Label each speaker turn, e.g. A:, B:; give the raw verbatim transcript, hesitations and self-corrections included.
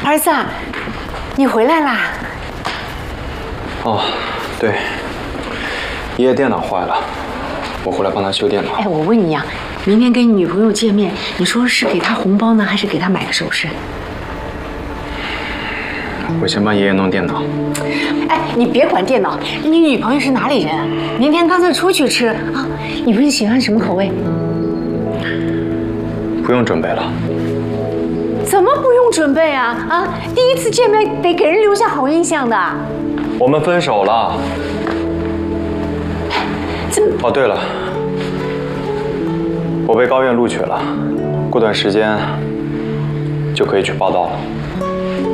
A: 儿子，你回来啦？
B: 哦，对，爷爷电脑坏了，我回来帮他修电脑。
A: 哎，我问你啊，明天跟你女朋友见面，你说是给她红包呢，还是给她买个首饰？
B: 我先帮爷爷弄电脑。
A: 哎，你别管电脑，你女朋友是哪里人啊？明天干脆出去吃啊！你不是喜欢什么口味？
B: 不用准备了。
A: 怎么不用准备啊？啊，第一次见面得给人留下好印象的。
B: 我们分手了。
A: 怎么？
B: 哦，对了，我被高院录取了，过段时间就可以去报道了。